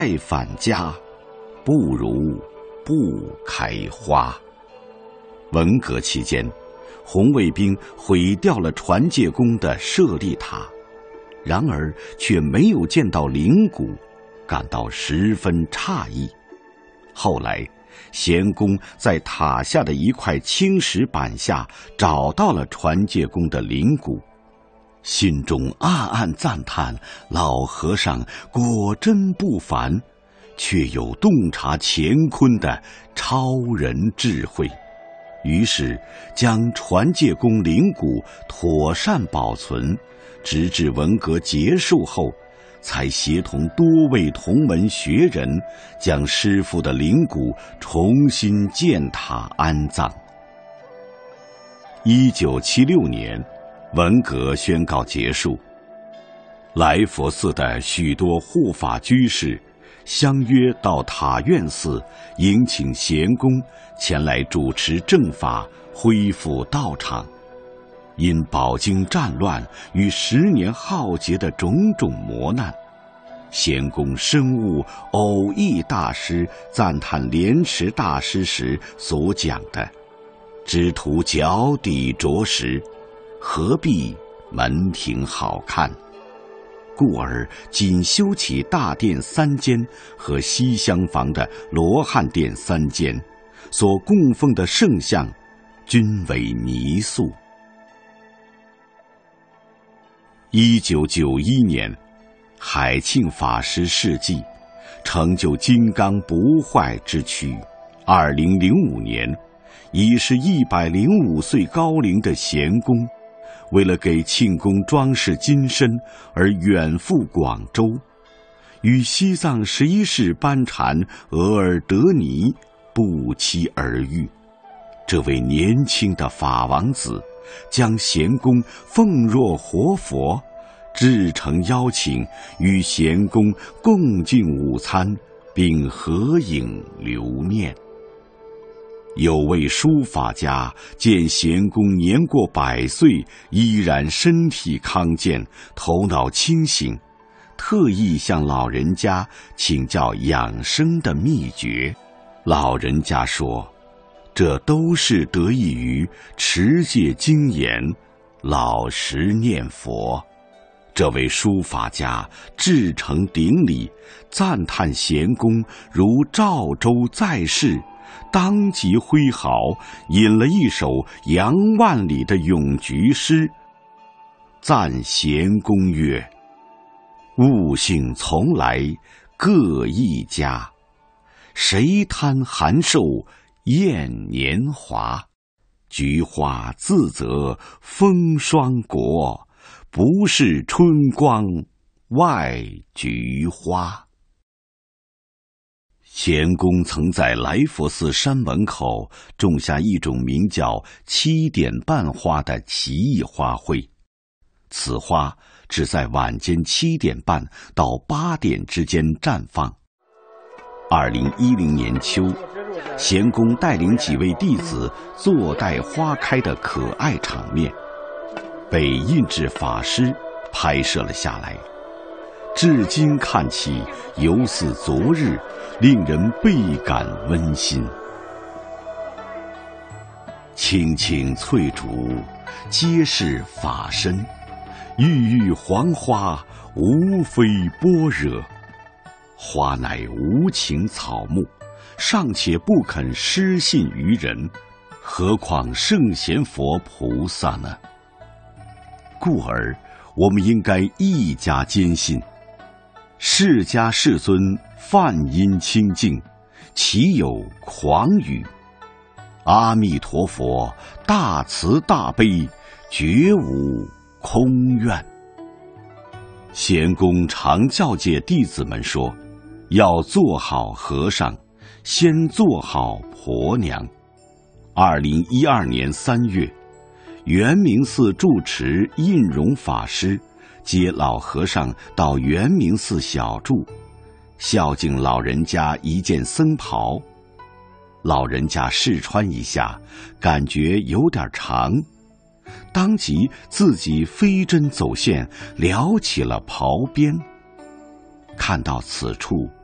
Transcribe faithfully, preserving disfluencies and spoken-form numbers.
爱返家，不如不开花。文革期间，红卫兵毁掉了传戒宫的舍利塔，然而却没有见到灵骨，感到十分诧异。后来，咸公在塔下的一块青石板下找到了传戒宫的灵骨，心中暗暗赞叹老和尚果真不凡，却有洞察乾坤的超人智慧。于是将传戒宫灵骨妥善保存，直至文革结束后，才协同多位同门学人将师父的灵骨重新建塔安葬。一九七六年，文革宣告结束，来佛寺的许多护法居士相约到塔院寺迎请咸公前来主持正法，恢复道场。因饱经战乱与十年浩劫的种种磨难，咸公深悟偶益大师赞叹莲池大师时所讲的“只图脚底着实，何必门庭好看”，故而仅修起大殿三间和西厢房的罗汉殿三间，所供奉的圣像均为泥塑。一九九一年，海庆法师事迹，成就金刚不坏之躯。二零零五年，已是一百零五岁高龄的咸公，为了给庆功装饰金身而远赴广州，与西藏十一世班禅额尔德尼不期而遇。这位年轻的法王子将咸公奉若活佛，至诚邀请与咸公共进午餐，并合影留念。有位书法家见咸公年过百岁，依然身体康健，头脑清醒，特意向老人家请教养生的秘诀。老人家说，这都是得益于持戒精严，老实念佛。这位书法家至诚顶礼，赞叹咸公如赵州在世，当即挥毫引了一首杨万里的咏菊诗，赞咸公曰：“悟性从来各一家，谁贪寒寿厌年华？菊花自责风霜国，不是春光外菊花。”咸公曾在来佛寺山门口种下一种名叫七点半花的奇异花卉，此花只在晚间七点半到八点之间绽放。二零一零年秋，咸公带领几位弟子坐待花开的可爱场面，被印制法师拍摄了下来。至今看起犹似昨日，令人倍感温馨。青青翠竹，皆是法身；郁郁黄花，无非般若。花乃无情草木，尚且不肯失信于人，何况圣贤佛菩萨呢？故而，我们应该一家坚信。释迦世尊梵音清净，岂有狂语？阿弥陀佛大慈大悲，绝无空愿。咸公常教诫弟子们说，要做好和尚，先做好婆娘。二零一二年三月，圆明寺住持印容法师接老和尚到圆明寺小住，孝敬老人家一件僧袍。老人家试穿一下，感觉有点长，当即自己飞针走线，撩起了袍边。看到此处，